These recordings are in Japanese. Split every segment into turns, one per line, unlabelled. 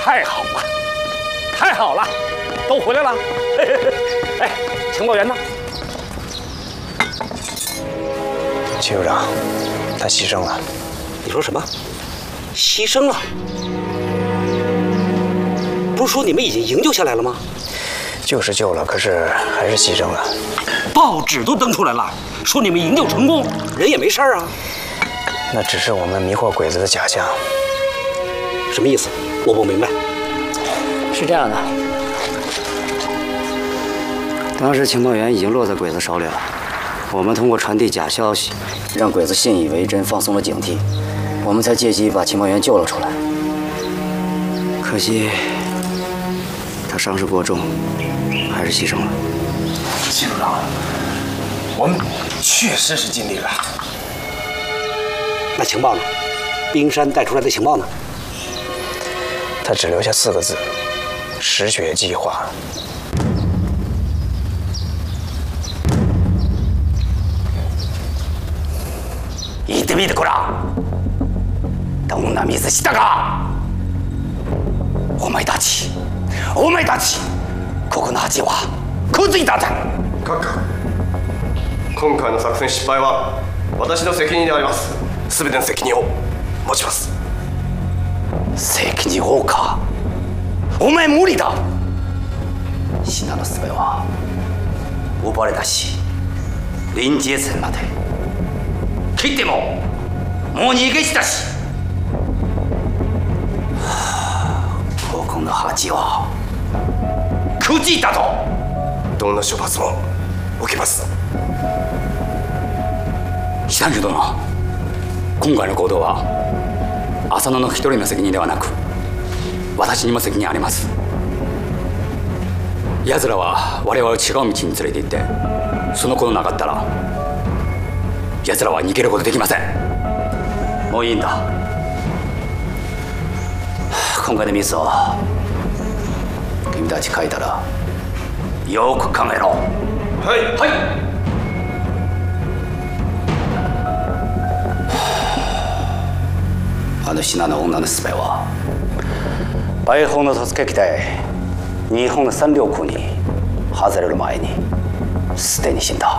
太好了，太好了，都回来了。哎，情报员呢？
齐处长，他牺牲了。
你说什么？牺牲了？不是说你们已经营救下来了吗？
救是救了，可是还是牺牲了。
报纸都登出来了，说你们营救成功，人也没事啊。
那只是我们迷惑鬼子的假象。
什么意思？我不明白。
是这样的，当时情报员已经落在鬼子手里了，我们通过传递假消息，让鬼子信以为真，放松了警惕，我们才借机把情报员救了出来。可惜他伤势过重，还是牺牲了。
齐处长，我们确实是尽力了。
那情报呢？冰山带出来的情报呢？
他只留下4个字：止血计划。
言ってみてこら。どんなミスしたか。お前たち、ここの恥はこついたんだ。
閣下、今回の作戦失敗は私の責任であります。全ての責任を持ちます。
責任をか。お前無理だ。信濃の術は奪われたし、臨時戦まで切ってももう逃げしたし、ここの恥はくじいたぞ。
どんな処罰も受けます。
久木殿、今回の行動は浅野の一人の責任ではなく、私にも責任あります。奴らは我々を違う道に連れて行って、そのことなかったら奴らは逃げることできません。もういいんだ。今回のミスを君たち書いたらよく考えろ。
はい。
はい。あの信濃の女のスパイは梅芳の突撃で日本の三領空に外れる前にすでに死んだ。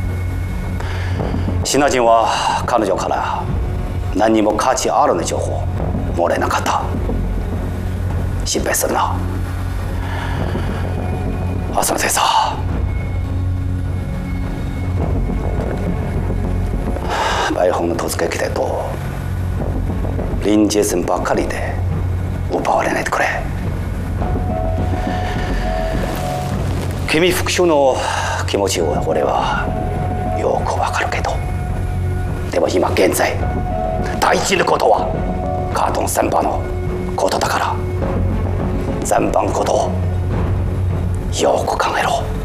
シナ人は彼女から何にも価値あるの情報漏れなかった。心配するな。浅野先生、梅芳の突撃隊と臨時戦ばっかりで奪われないでくれ。君復讐の気持ちを俺はよくわかるけど、でも今現在第一のことはカートン3番のことだから、残番のことをよく考えろ。